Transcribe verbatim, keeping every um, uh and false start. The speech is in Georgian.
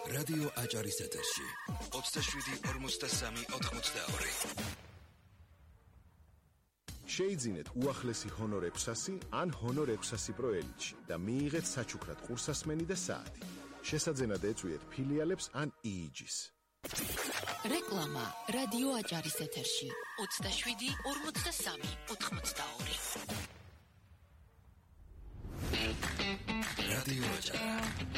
რადიო აჭარის ეთერში ოცდაშვიდი ორმოცდასამი ოთხმოცდაორი. შეიძინეთ უახლესი ჰონორ ექვსასი ან ჰონორ ექვსასი პრო ელიტში და მიიღეთ საჩუქრად ყურსასმენი და საათი. შესაძენად ეწვიეთ ფილიალებს ან იიჯის. რეკლამა რადიო აჭარის ეთერში ოცდაშვიდი ორმოცდასამი ოთხმოცდაორი. რადიო აჭარა